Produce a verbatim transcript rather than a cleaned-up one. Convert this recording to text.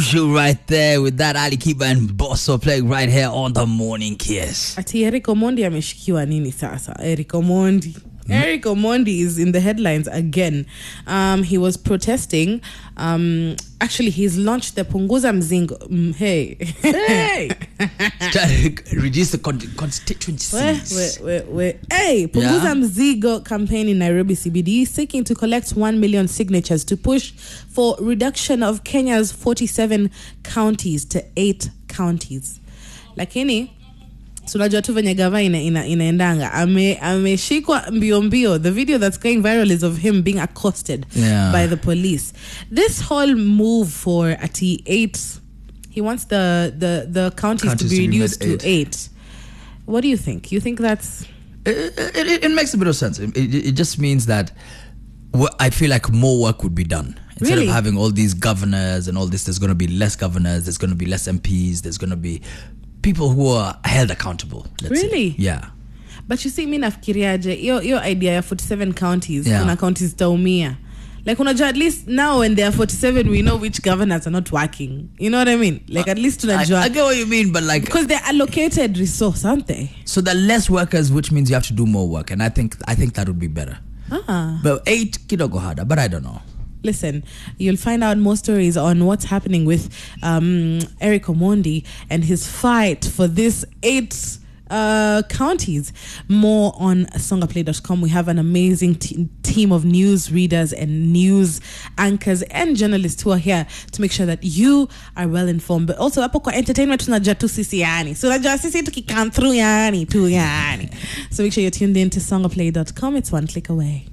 Usual right there with that Ali Kiba and Bosso playing right here on the Morning Kiss. Ati Eric Omondi ameshikiwa nini sasa? Eric Omondi. Mm. Eric Omondi is in the headlines again. Um, he was protesting. Um, actually, he's launched the Punguza Mzigo. Mm, hey. Hey. Trying to reduce the con- constituencies. Wait, wait, wait, wait. Hey, Punguza yeah. Mzigo campaign in Nairobi C B D is seeking to collect one million signatures to push for reduction of Kenya's forty-seven counties to eight counties. Lakini tunajua tu venye gava ina, ina, inaendanga ame ameshikwa mbio mbio. The video that's going viral is of him being accosted yeah. by the police. This whole move for ati eight, he wants the the the counties, counties to be to reduced be to eight. What do you think? You think that's it, it, it makes a bit of sense. It, it, it just means that I feel like more work would be done. Instead really? of having all these governors and all this, there's going to be less governors, there's going to be less M Ps, there's going to be people who are held accountable. Really? Say. Yeah. But you see, mi nafikiriaje your your idea ya forty-seven counties, yeah. kuna counties taumia. Like unajua, at least now when there are forty-seven, we know which governors are not working. You know what I mean? Like at least tunajua. I, I get what you mean, but like because they're allocated resource, aren't they? So there are less workers, which means you have to do more work, and I think I think that would be better. Ah. But eight kidogo harder, but I don't know. Listen, you'll find out more stories on what's happening with um, Eric Omondi and his fight for this eight uh, counties. More on songaplay dot com. We have an amazing te- team of news readers and news anchors and journalists who are here to make sure that you are well informed. But also, hapo kwa entertainment tunajua tu sisi yani. So tunajua sisi tukikam through yani tu yani. So make sure you're tuned in to songaplay dot com. It's one click away.